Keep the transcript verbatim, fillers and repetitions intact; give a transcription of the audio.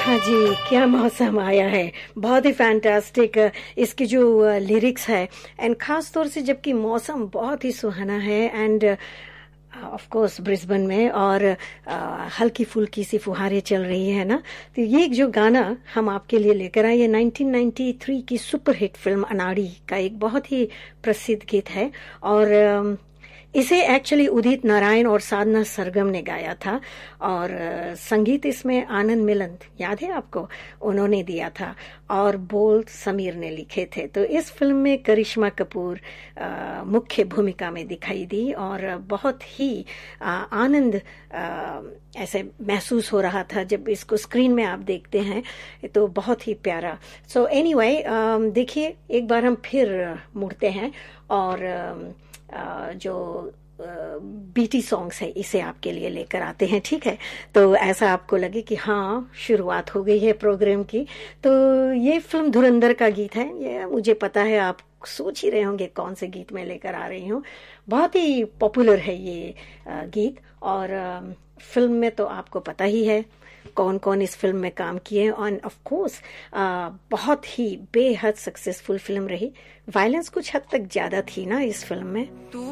हाँ जी, क्या मौसम आया है, बहुत ही फैंटास्टिक इसकी जो लिरिक्स है एंड ख़ास तौर से जबकि मौसम बहुत ही सुहाना है एंड ऑफ कोर्स ब्रिस्बेन में और हल्की फुल्की सी फुहारें चल रही है ना, तो ये जो गाना हम आपके लिए लेकर आए ये नाइनटीन नाइंटी थ्री की सुपरहिट फिल्म अनाड़ी का एक बहुत ही प्रसिद्ध गीत है और इसे एक्चुअली उदित नारायण और साधना सरगम ने गाया था और संगीत इसमें आनंद मिलिंद, याद है आपको, उन्होंने दिया था और बोल समीर ने लिखे थे। तो इस फिल्म में करिश्मा कपूर आ, मुख्य भूमिका में दिखाई दी और बहुत ही आ, आनंद आ, ऐसे महसूस हो रहा था जब इसको स्क्रीन में आप देखते हैं, तो बहुत ही प्यारा। सो एनीवे देखिए एक बार हम फिर मुड़ते हैं और Uh, जो बीटी सॉन्ग्स है इसे आपके लिए लेकर आते हैं, ठीक है? तो ऐसा आपको लगे कि हाँ शुरुआत हो गई है प्रोग्राम की। तो ये फिल्म धुरंधर का गीत है, ये मुझे पता है आप सोच ही रहे होंगे कौन से गीत मैं लेकर आ रही हूँ। बहुत ही पॉपुलर है ये गीत और फिल्म में तो आपको पता ही है कौन कौन इस फिल्म में काम किए और ऑफ कोर्स बहुत ही बेहद सक्सेसफुल फिल्म रही। वायलेंस कुछ हद तक ज्यादा थी ना इस फिल्म में।